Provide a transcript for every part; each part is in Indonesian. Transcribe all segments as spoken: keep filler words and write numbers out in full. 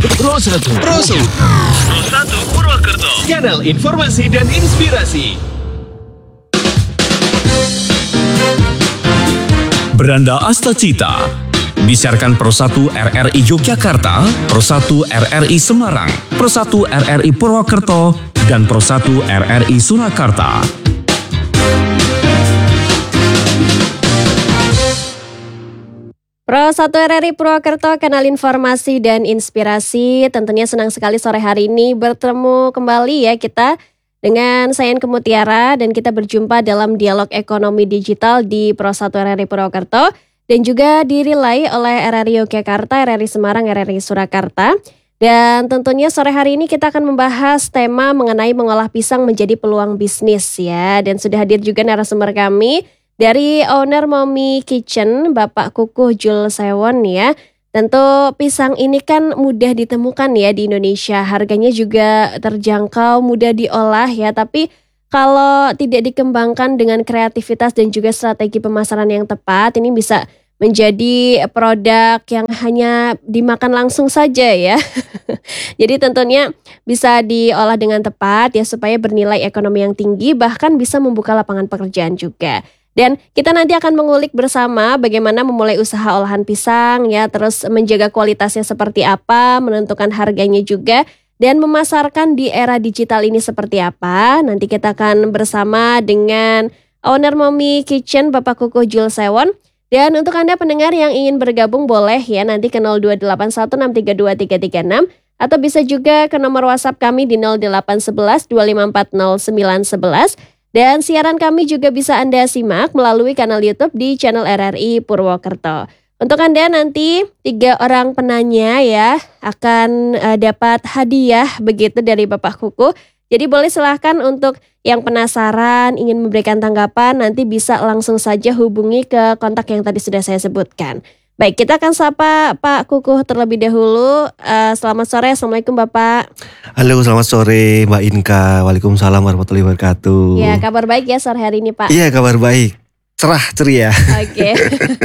Pro satu. Pro satu. Pro satu Purwokerto. Kanal informasi dan inspirasi. Beranda Astacita. Disiarkan Pro satu R R I Yogyakarta, Pro satu R R I Semarang, Pro satu R R I Purwokerto, dan Pro satu R R I Surakarta. Pro satu R R I Purwokerto, kanal informasi dan inspirasi. Tentunya senang sekali sore hari ini bertemu kembali ya kita dengan Sayan Kemutiara, dan kita berjumpa dalam dialog ekonomi digital di Pro satu R R I Purwokerto dan juga dirilai oleh R R I Yogyakarta, R R I Semarang, R R I Surakarta. Dan tentunya sore hari ini kita akan membahas tema mengenai mengolah pisang menjadi peluang bisnis ya. Dan sudah hadir juga narasumber kami dari owner Mommy Kitchen, Bapak Kukuh Jules Sewon ya. Tentu pisang ini kan mudah ditemukan ya di Indonesia. Harganya juga terjangkau, mudah diolah ya. Tapi kalau tidak dikembangkan dengan kreativitas dan juga strategi pemasaran yang tepat, ini bisa menjadi produk yang hanya dimakan langsung saja ya. Jadi tentunya bisa diolah dengan tepat ya supaya bernilai ekonomi yang tinggi, bahkan bisa membuka lapangan pekerjaan juga. Dan kita nanti akan mengulik bersama bagaimana memulai usaha olahan pisang ya, terus menjaga kualitasnya seperti apa, menentukan harganya juga, dan memasarkan di era digital ini seperti apa. Nanti kita akan bersama dengan owner Mommy Kitchen, Bapak Kukuh Jules Sewon. Dan untuk Anda pendengar yang ingin bergabung boleh ya nanti ke nol dua delapan satu enam tiga dua tiga tiga enam atau bisa juga ke nomor WhatsApp kami di nol delapan satu satu dua lima empat nol sembilan satu satu. Dan siaran kami juga bisa Anda simak melalui kanal YouTube di channel R R I Purwokerto. Untuk Anda nanti tiga orang penanya ya akan uh, dapat hadiah begitu dari Bapak Kukuh. Jadi boleh silahkan untuk yang penasaran ingin memberikan tanggapan nanti bisa langsung saja hubungi ke kontak yang tadi sudah saya sebutkan. Baik, kita akan sapa Pak Kukuh terlebih dahulu. Uh, selamat sore, Assalamualaikum Bapak. Halo, selamat sore Mbak Inka. Waalaikumsalam warahmatullahi wabarakatuh. Ya, kabar baik ya sore hari ini Pak? Iya, kabar baik. Cerah, ceria. Oke.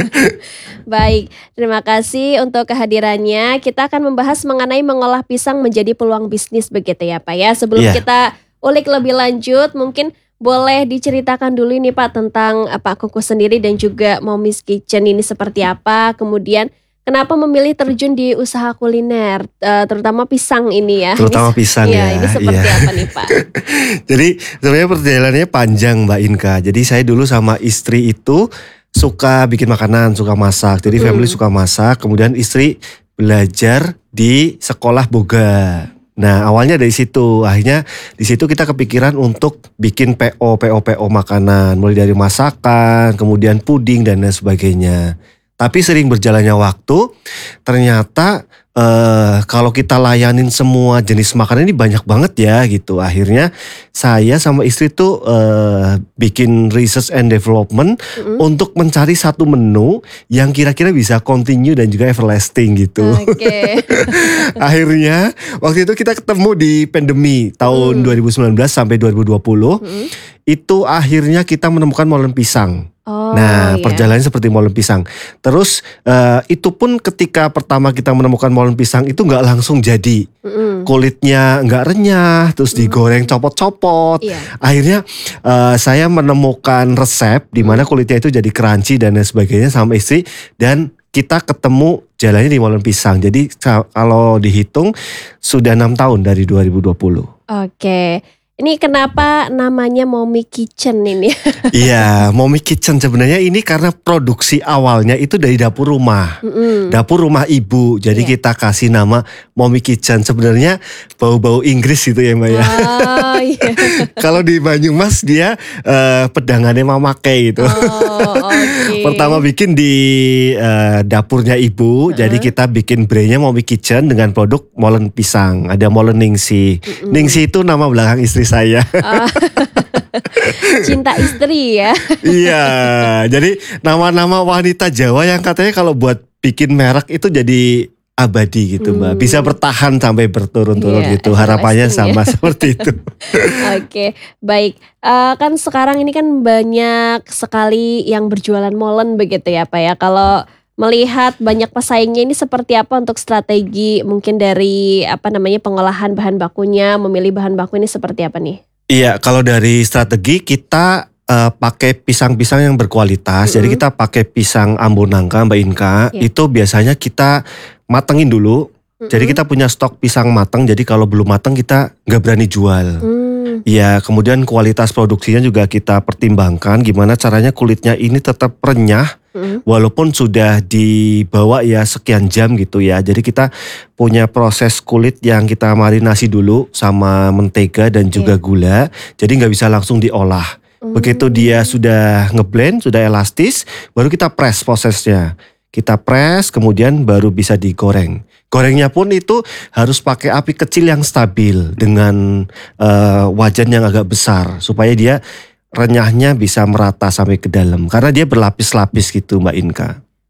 Baik, terima kasih untuk kehadirannya. Kita akan membahas mengenai mengolah pisang menjadi peluang bisnis begitu ya Pak ya. Sebelum yeah. kita ulik lebih lanjut, mungkin boleh diceritakan dulu nih Pak tentang Pak Kukuh sendiri dan juga Mommy's Kitchen ini seperti apa. Kemudian kenapa memilih terjun di usaha kuliner, uh, terutama pisang ini ya. Terutama ini, pisang ya. ya. Ini seperti iya. apa nih Pak? Jadi sebenarnya perjalanannya panjang Mbak Inka. Jadi saya dulu sama istri itu suka bikin makanan, suka masak. Jadi hmm. family suka masak. Kemudian istri belajar di sekolah boga. Nah awalnya dari situ, akhirnya di situ kita kepikiran untuk bikin P O, P O, P O makanan, mulai dari masakan, kemudian puding dan lain sebagainya. Tapi sering berjalannya waktu, ternyata eh, kalau kita layanin semua jenis makanan ini banyak banget ya gitu. Akhirnya saya sama istri tuh eh, bikin research and development mm-hmm. untuk mencari satu menu yang kira-kira bisa continue dan juga everlasting gitu. Okay. Akhirnya waktu itu kita ketemu di pandemi tahun mm. dua ribu sembilan belas sampai dua ribu dua puluh. Mm. Itu akhirnya kita menemukan molen pisang. Oh, nah iya. perjalanannya seperti molen pisang. Terus uh, itu pun ketika pertama kita menemukan molen pisang itu gak langsung jadi. Mm-mm. Kulitnya gak renyah, terus digoreng copot-copot. Iya. Akhirnya uh, saya menemukan resep di mana kulitnya itu jadi crunchy dan lain sebagainya sama istri. Dan kita ketemu jalannya di molen pisang. Jadi kalau dihitung sudah enam tahun dari dua ribu dua puluh. Oke. Ini kenapa namanya Mommy Kitchen ini? Iya, Mommy Kitchen sebenarnya ini karena produksi awalnya itu dari dapur rumah. Mm-hmm. Dapur rumah ibu. Jadi yeah. kita kasih nama Mommy Kitchen. Sebenarnya bau-bau Inggris gitu ya Mbak ya. Oh, yeah. Kalau di Banyumas dia uh, pedangannya Mama Kay gitu. Oh, okay. Pertama bikin di uh, dapurnya ibu. Uh-huh. Jadi kita bikin brandnya Mommy Kitchen dengan produk molen pisang. Ada molen Ningsi. Mm-hmm. Ningsi itu nama belakang istri saya. Oh. Cinta istri ya. Iya, jadi nama-nama wanita Jawa yang katanya kalau buat bikin merek itu jadi abadi gitu Mbak. Bisa bertahan sampai berturun-turun yeah, gitu. Harapannya sama ya. Seperti itu. Oke, okay, baik. Uh, kan sekarang ini kan banyak sekali yang berjualan molen begitu ya Pak ya. Kalau melihat banyak pesaingnya ini seperti apa untuk strategi mungkin dari apa namanya pengolahan bahan bakunya, memilih bahan baku ini seperti apa nih? Iya, kalau dari strategi kita uh, pakai pisang-pisang yang berkualitas. Mm-hmm. Jadi kita pakai pisang Ambon Nangka, Mbak Inka. Yeah. Itu biasanya kita matengin dulu. Mm-hmm. Jadi kita punya stok pisang mateng. Jadi kalau belum mateng kita nggak berani jual. Iya, mm. kemudian kualitas produksinya juga kita pertimbangkan. Gimana caranya kulitnya ini tetap renyah. Mm. Walaupun sudah dibawa ya sekian jam gitu ya. Jadi kita punya proses kulit yang kita marinasi dulu sama mentega dan juga yeah. gula. Jadi nggak bisa langsung diolah. Mm. Begitu dia sudah ngeblend, sudah elastis, baru kita press prosesnya. Kita press, kemudian baru bisa digoreng. Gorengnya pun itu harus pakai api kecil yang stabil dengan uh, wajan yang agak besar supaya dia renyahnya bisa merata sampai ke dalam. Karena dia berlapis-lapis gitu Mbak Inka.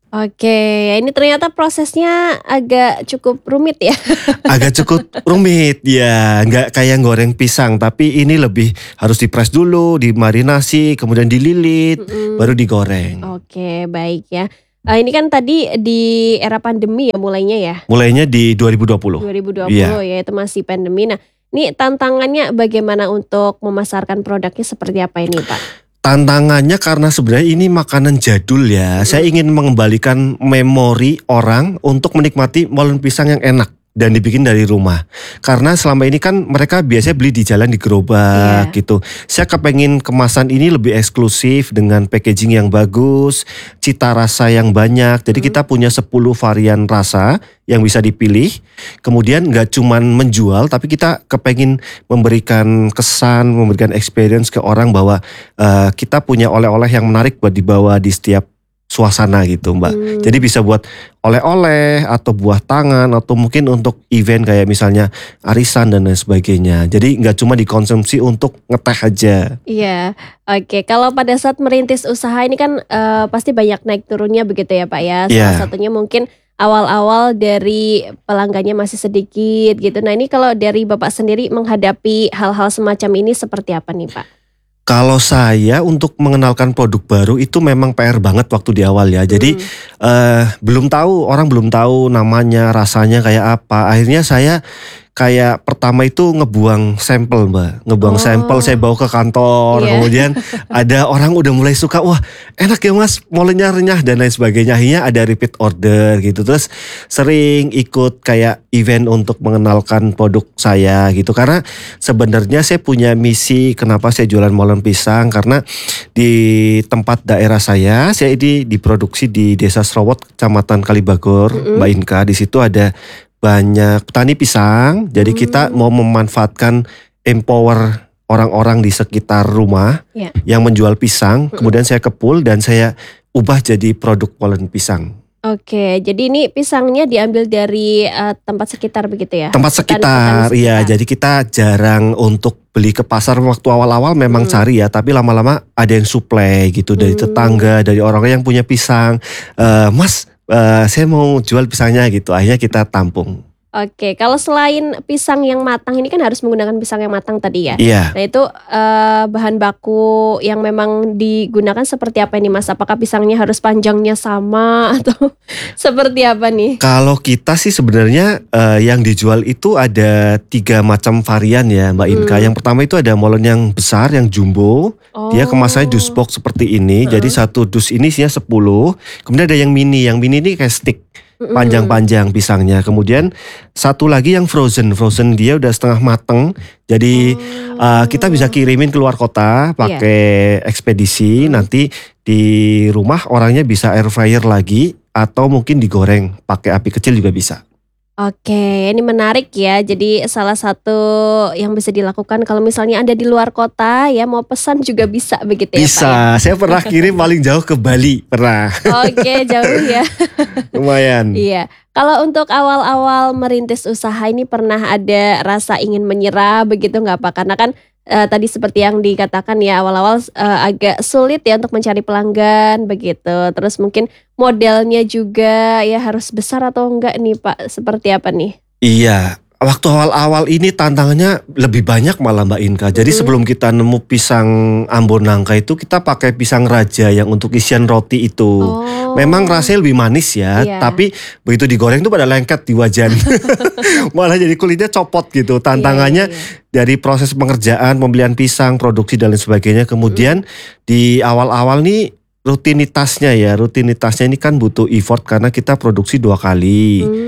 Oke, ini ternyata prosesnya agak cukup rumit ya. Agak cukup rumit ya, nggak kayak goreng pisang. Tapi ini lebih harus dipres dulu, dimarinasi, kemudian dililit, mm-hmm. baru digoreng. Oke, baik ya. Uh, ini kan tadi di era pandemi ya mulainya ya? Mulainya di dua ribu dua puluh. dua ribu dua puluh ya, ya itu masih pandemi. Nah, ini tantangannya bagaimana untuk memasarkan produknya seperti apa ini Pak? Tantangannya karena sebenarnya ini makanan jadul ya. Hmm. Saya ingin mengembalikan memori orang untuk menikmati molen pisang yang enak dan dibikin dari rumah. Karena selama ini kan mereka biasanya beli di jalan di gerobak yeah. gitu. Saya kepengen kemasan ini lebih eksklusif dengan packaging yang bagus, cita rasa yang banyak. Jadi hmm. kita punya sepuluh varian rasa yang bisa dipilih. Kemudian gak cuman menjual, tapi kita kepengen memberikan kesan, memberikan experience ke orang bahwa uh, kita punya oleh-oleh yang menarik buat dibawa di setiap suasana gitu Mbak. Hmm. Jadi bisa buat oleh-oleh atau buah tangan atau mungkin untuk event kayak misalnya arisan dan lain sebagainya. Jadi nggak cuma dikonsumsi untuk ngeteh aja. Iya, oke. Okay. Kalau pada saat merintis usaha ini kan uh, pasti banyak naik turunnya begitu ya Pak ya. Salah yeah. satunya mungkin awal-awal dari pelanggannya masih sedikit gitu. Nah ini kalau dari Bapak sendiri menghadapi hal-hal semacam ini seperti apa nih Pak? Kalau saya untuk mengenalkan produk baru itu memang P R banget waktu di awal ya. Jadi hmm. uh, belum tahu, orang belum tahu namanya, rasanya kayak apa. Akhirnya saya kayak pertama itu ngebuang sampel Mbak. Ngebuang oh. sampel, saya bawa ke kantor. Yeah. Kemudian ada orang udah mulai suka, wah enak ya Mas, molennya renyah dan lain sebagainya. Akhirnya ada repeat order gitu. Terus sering ikut kayak event untuk mengenalkan produk saya gitu. Karena sebenarnya saya punya misi kenapa saya jualan molen pisang. Karena di tempat daerah saya, saya ini diproduksi di Desa Srowot, Kecamatan Kalibagor, mm-hmm. Mbak Inka. Di situ ada banyak petani pisang, jadi kita mau memanfaatkan empower orang-orang di sekitar rumah yeah. yang menjual pisang, mm-hmm. kemudian saya kepul dan saya ubah jadi produk molen pisang. Oke, jadi ini pisangnya diambil dari uh, tempat sekitar begitu ya? Tempat sekitar, iya. Jadi kita jarang untuk beli ke pasar waktu awal-awal memang hmm. cari ya, tapi lama-lama ada yang suplai gitu dari hmm. tetangga, dari orang yang punya pisang. Uh, Mas, uh, saya mau jual pisangnya gitu, akhirnya kita tampung. Oke, kalau selain pisang yang matang ini kan harus menggunakan pisang yang matang tadi ya. Iya. Nah itu uh, bahan baku yang memang digunakan seperti apa ini Mas? Apakah pisangnya harus panjangnya sama atau seperti apa nih? Kalau kita sih sebenarnya uh, yang dijual itu ada tiga macam varian ya Mbak Inka. Hmm. Yang pertama itu ada molen yang besar, yang jumbo. Oh. Dia kemasannya dus box seperti ini. Hmm. Jadi satu dus ini isinya sepuluh. Kemudian ada yang mini. Yang mini ini kayak stick. Panjang-panjang pisangnya. Kemudian satu lagi yang frozen. Frozen dia udah setengah mateng. Jadi oh. uh, kita bisa kirimin ke luar kota pakai yeah. ekspedisi. Hmm. Nanti di rumah orangnya bisa air fryer lagi atau mungkin digoreng pakai api kecil juga bisa. Oke, ini menarik ya. Jadi salah satu yang bisa dilakukan kalau misalnya Anda di luar kota ya mau pesan juga bisa begitu ya bisa. Pak? Bisa, saya pernah kirim paling jauh ke Bali, pernah. Oke, jauh ya. Lumayan. Iya. Kalau untuk awal-awal merintis usaha ini pernah ada rasa ingin menyerah begitu nggak Pak? Karena kan Uh, tadi seperti yang dikatakan ya awal-awal uh, agak sulit ya untuk mencari pelanggan begitu. Terus mungkin modelnya juga ya harus besar atau enggak nih Pak? Seperti apa nih? Iya, Waktu awal-awal ini tantangannya lebih banyak malah Mbak Inka. Jadi Hmm. sebelum kita nemu pisang Ambon nangka itu kita pakai pisang raja yang untuk isian roti itu. Oh. Memang rasanya lebih manis ya, Iya. tapi begitu digoreng tuh pada lengket di wajan. Malah jadi kulitnya copot gitu. Tantangannya Iya, iya, dari proses pengerjaan, pembelian pisang, produksi dan lain sebagainya. Kemudian di awal-awal nih rutinitasnya ya, rutinitasnya ini kan butuh effort karena kita produksi dua kali. Hmm.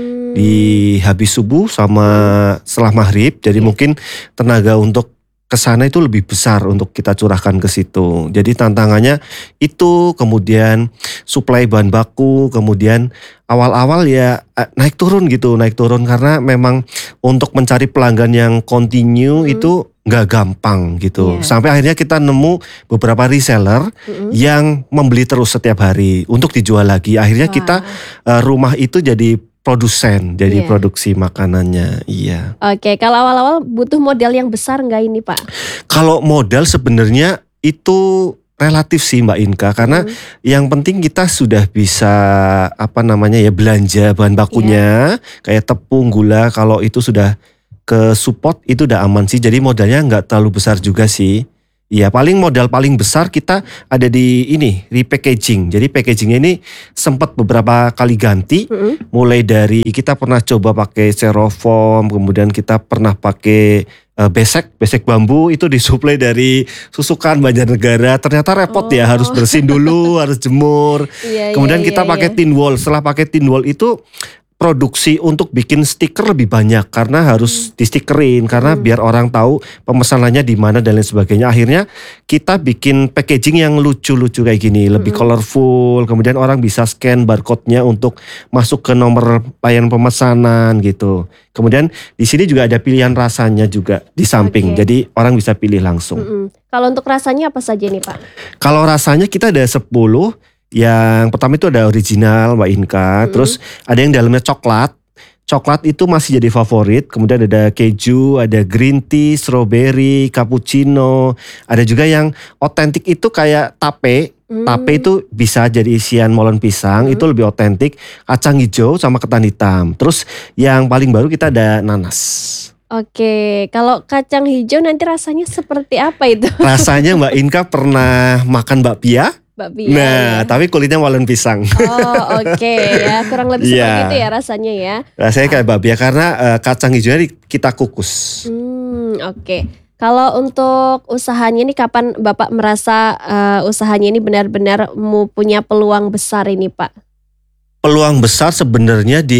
Di habis subuh sama setelah maghrib, jadi Iya. mungkin tenaga untuk ke sana itu lebih besar untuk kita curahkan ke situ. Jadi tantangannya itu, kemudian suplai bahan baku, kemudian awal-awal ya eh, naik turun gitu, naik turun karena memang untuk mencari pelanggan yang continue Hmm. itu nggak gampang gitu. Iya. Sampai akhirnya kita nemu beberapa reseller Mm-mm. yang membeli terus setiap hari untuk dijual lagi. Akhirnya Wah. kita eh, rumah itu jadi produsen, jadi Iya. produksi makanannya. Iya. Oke, kalau awal-awal butuh modal yang besar nggak ini Pak? Kalau modal sebenarnya itu relatif sih Mbak Inka, karena Hmm. yang penting kita sudah bisa apa namanya ya belanja bahan bakunya kayak tepung, gula. Kalau itu sudah ke support itu udah aman sih. Jadi modalnya nggak terlalu besar juga sih. Iya, paling modal paling besar kita ada di ini repackaging. Jadi packagingnya ini sempat beberapa kali ganti. Mm-mm. Mulai dari kita pernah coba pakai styrofoam, kemudian kita pernah pakai eh, besek, besek bambu itu disuplai dari Susukan Banjarnegara. Ternyata repot ya, Oh. harus bersihin dulu, harus jemur. Iya, Kemudian iya, kita iya, pakai iya. tin wall. Setelah pakai tin wall itu produksi untuk bikin stiker lebih banyak karena harus di stikerin karena Hmm. biar orang tahu pemesanannya di mana dan lain sebagainya. Akhirnya kita bikin packaging yang lucu-lucu kayak gini, lebih Hmm. colorful. Kemudian orang bisa scan barcode-nya untuk masuk ke nomor layanan pemesanan gitu. Kemudian di sini juga ada pilihan rasanya juga di samping. Oke. Jadi orang bisa pilih langsung. Mm-mm. Kalau untuk rasanya apa saja nih Pak? Kalau rasanya kita ada sepuluh. Yang pertama itu ada original Mbak Inka, Mm-mm. terus ada yang dalamnya coklat. Coklat itu masih jadi favorit. Kemudian ada keju, ada green tea, strawberry, cappuccino. Ada juga yang otentik itu kayak tape. Hmm. Tape itu bisa jadi isian molen pisang, Hmm. itu lebih otentik. Kacang hijau sama ketan hitam. Terus yang paling baru kita ada nanas. Oke, kalau kacang hijau nanti rasanya seperti apa itu? Rasanya Mbak Inka pernah makan bakpia? Bakpia. Nah, ya. tapi kulitnya molen pisang. Oh oke ya, kurang lebih Iya. seperti itu ya rasanya ya. Rasanya kayak bakpia karena eh, kacang hijaunya di- kita kukus. Hmm oke. Kalau untuk usahanya ini kapan Bapak merasa eh, usahanya ini benar-benar mau punya peluang besar ini Pak? Peluang besar sebenarnya di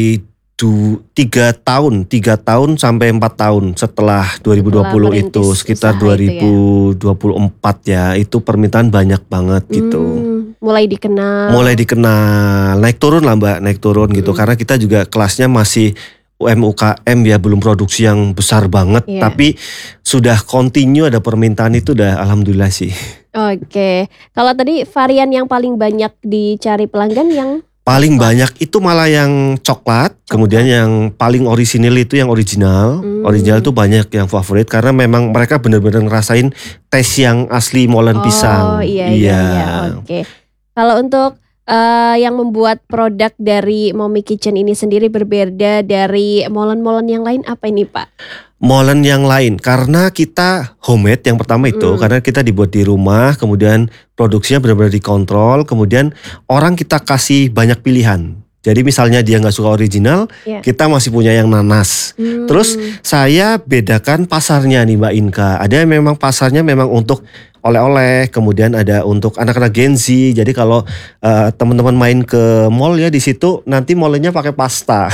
du, tiga tahun, tiga tahun sampai empat tahun setelah dua ribu dua puluh Setelah itu, merintis sekitar usaha dua itu ya. ribu dua puluh empat ya, itu permintaan banyak banget gitu. Hmm, mulai dikenal. Mulai dikenal, naik turun lah Mbak, naik turun gitu. Mm. Karena kita juga kelasnya masih U M U K M ya, belum produksi yang besar banget. Iya. Tapi sudah continue ada permintaan itu udah alhamdulillah sih. Oke. Kalau tadi varian yang paling banyak dicari pelanggan yang Paling banyak itu malah yang coklat, kemudian yang paling orisinil itu yang original. Hmm. Original itu banyak yang favorit karena memang mereka benar-benar ngerasain tes yang asli molen pisang. Oh iya iya, iya. Oke. Kalau untuk eh, yang membuat produk dari Mommy Kitchen ini sendiri berbeda dari molen-molen yang lain apa ini Pak? Molen yang lain karena kita homemade yang pertama itu, Mm. karena kita dibuat di rumah, kemudian produksinya benar-benar dikontrol, kemudian orang kita kasih banyak pilihan. Jadi misalnya dia nggak suka original, Iya. kita masih punya yang nanas. Hmm. Terus saya bedakan pasarnya nih Mbak Inka. Ada yang memang pasarnya memang untuk oleh-oleh, kemudian ada untuk anak-anak Gen Z. Jadi kalau eh, teman-teman main ke mall ya, di situ nanti molenya pakai pasta.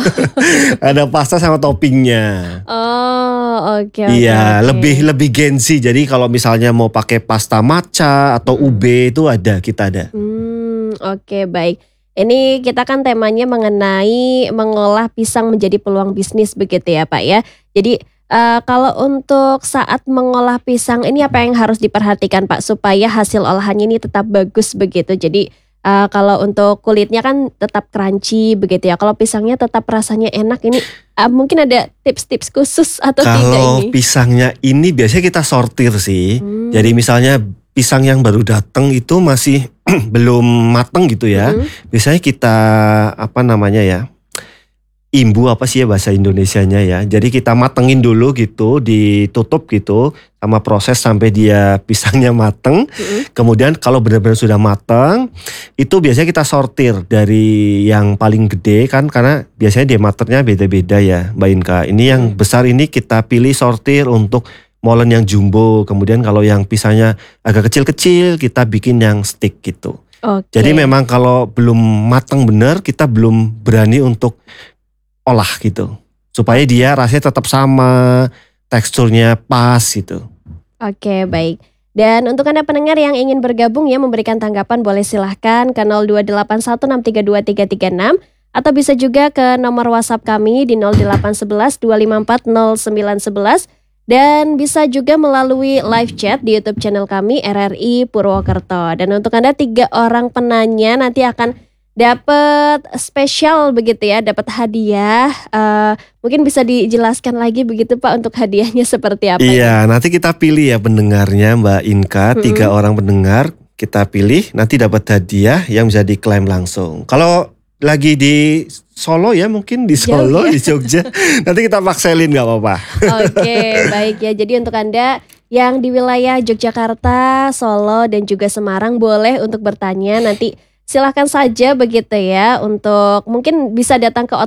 Ada pasta sama toppingnya. Oh oke. oke, Iya, oke. lebih lebih Gen Z. Jadi kalau misalnya mau pakai pasta matcha atau Hmm. ube itu ada, kita ada. Hmm, oke baik. Ini kita kan temanya mengenai mengolah pisang menjadi peluang bisnis begitu ya Pak ya. Jadi eh, kalau untuk saat mengolah pisang ini apa yang harus diperhatikan Pak supaya hasil olahannya ini tetap bagus begitu. Jadi eh, kalau untuk kulitnya kan tetap crunchy begitu ya. Kalau pisangnya tetap rasanya enak ini eh, mungkin ada tips-tips khusus atau tidak Kalau ini? pisangnya ini biasanya kita sortir sih. Hmm. Jadi misalnya pisang yang baru datang itu masih belum mateng gitu ya. Hmm. Biasanya kita apa namanya ya? imbu apa sih ya bahasa Indonesianya ya. Jadi kita matengin dulu gitu, ditutup gitu sama proses sampai dia pisangnya mateng. Mm-mm. Kemudian kalau benar-benar sudah mateng, itu biasanya kita sortir dari yang paling gede kan, karena biasanya diameternya beda-beda ya Mbak Inka. Ini yang Hmm. besar ini kita pilih sortir untuk molen yang jumbo. Kemudian kalau yang pisangnya agak kecil-kecil kita bikin yang stick gitu. Oke. Jadi memang kalau belum mateng benar kita belum berani untuk olah gitu. Supaya dia rasanya tetap sama, teksturnya pas gitu. Oke, baik. Dan untuk Anda pendengar yang ingin bergabung ya memberikan tanggapan, boleh silahkan ke nol dua delapan satu enam tiga dua tiga tiga enam atau bisa juga ke nomor WhatsApp kami di nol delapan satu satu dua lima empat nol sembilan satu satu dan bisa juga melalui live chat di YouTube channel kami R R I Purwokerto. Dan untuk Anda tiga orang penanya nanti akan dapat spesial begitu ya, dapat hadiah. Eh, mungkin bisa dijelaskan lagi begitu Pak untuk hadiahnya seperti apa? Iya, nanti kita pilih ya pendengarnya Mbak Inka, Mm-mm. tiga orang pendengar kita pilih, nanti dapat hadiah yang bisa diklaim langsung. Kalau lagi di Solo ya mungkin di Jauh Solo, ya. di Jogja, nanti kita pakselin nggak apa-apa. Oke, baik ya. Jadi untuk Anda yang di wilayah Yogyakarta, Solo, dan juga Semarang boleh untuk bertanya nanti. Silahkan saja begitu ya untuk mungkin bisa datang ke